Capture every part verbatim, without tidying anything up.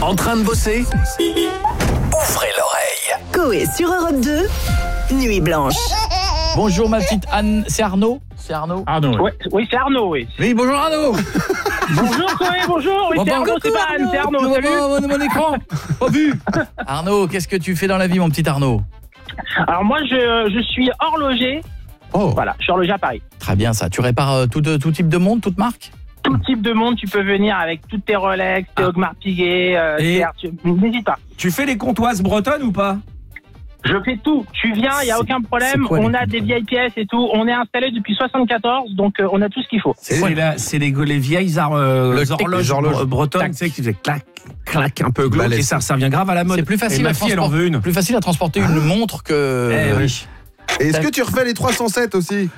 En train de bosser? Ouvrez l'oreille. Coé sur Europe deux, Nuit Blanche. Bonjour ma petite Anne, c'est Arnaud C'est Arnaud Arnaud, oui. Ouais, oui, c'est Arnaud, oui. Oui, bonjour Arnaud. Bonjour, Coé, bonjour. Oui, Bon, c'est bon, Arnaud, c'est pas Anne, c'est Arnaud, Mon- salut. mon, mon écran, pas vu. Arnaud, qu'est-ce que tu fais dans la vie, mon petit Arnaud? Alors moi, je, je suis horloger. Oh, Voilà, je suis horloger à Paris. très bien ça. Tu répares euh, tout, tout type de montre, toute marque? Tout type de monde, tu peux venir avec toutes tes Rolex, tes Ah. Audemars Piguet, euh, Et- tes Arthur- n'hésite pas. Tu fais les comptoises bretonnes ou pas? Je fais tout. Tu viens, il n'y a C'est- aucun problème. c'est quoi, les On a comptoirs des vieilles pièces et tout. On est installé depuis soixante-quatorze, donc euh, on a tout ce qu'il faut. C'est la- c'est les, les vieilles ar- euh, Le- horloges, les horloges. bre- bretonnes, Tac. tu sais, qui faisaient clac, clac, un peu glauque, Balèze. et ça, ça revient grave à la mode. C'est plus facile et ma à fille, elle en transporter. veut une. Plus facile à transporter une montre que... Eh oui. Et est-ce que tu refais les trois cent sept aussi?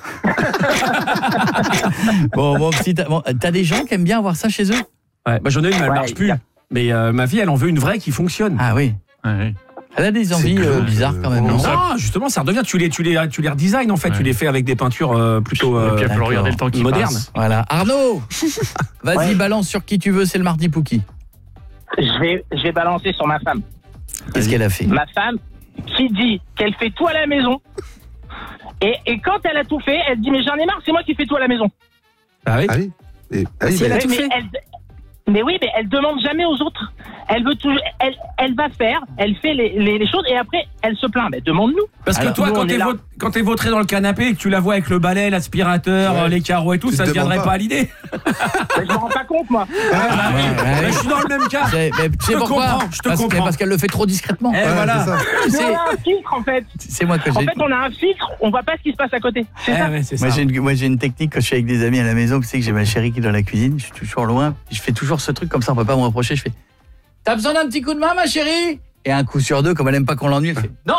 Bon, bon, petit, bon, t'as des gens qui aiment bien avoir ça chez eux? Ouais, bah, j'en ai une, mais elle Ouais, marche plus. y a- Mais euh, ma fille, elle en veut une vraie qui fonctionne. Ah oui. Elle a des envies glauque, euh, bizarres quand même, euh, non? Non, justement, ça redevient. Tu les, tu les, tu les redesign en fait. Ouais. Tu les fais avec des peintures euh, plutôt euh, Et puis il va falloir d'accord. regarder le temps qui moderne. passe. Voilà. Arnaud, vas-y, Ouais. balance sur qui tu veux, c'est le mardi Pouki. Je vais, je vais balancer sur ma femme. Qu'est-ce qu'elle a fait? Ma femme qui dit qu'elle fait tout à la maison. Et, et quand elle a tout fait, elle dit mais j'en ai marre, c'est moi qui fais tout à la maison. Ah oui. Ah oui. Et- ah oui, Si elle a mais- tout mais, fait. elle, mais oui, mais elle demande jamais aux autres. Elle veut toujours, elle, elle va faire, elle fait les, les, les choses et après elle se plaint. Mais demande-nous. Parce que Alors, toi, nous, quand on t'es, est là. vaut- quand t'es vautré dans le canapé et que tu la vois avec le balai, l'aspirateur, Ouais. euh, les carreaux et tout, Tu ça te ne viendrait demandes pas pas. à l'idée. Mais je me rends pas compte moi. Ah, bah oui. ouais, Bah, ouais. je suis dans le même cas. C'est- mais tu sais te pourquoi? comprends, je te parce, comprends. parce qu'elle le fait trop discrètement. Eh, Ouais, voilà. c'est ça. Tu Mais sais, on a un filtre en fait. c'est moi que En j'ai. fait, on a un filtre, on voit pas ce qui se passe à côté. C'est Eh ça. ouais, c'est Moi ça. j'ai, une, moi j'ai une technique quand je suis avec des amis à la maison, tu sais que j'ai ma chérie qui est dans la cuisine, je suis toujours loin, je fais toujours ce truc comme ça, on peut pas me reprocher, je fais « T'as besoin d'un petit coup de main ma chérie ?» Et un coup sur deux, comme elle aime pas qu'on l'ennuie, elle fait « Non !»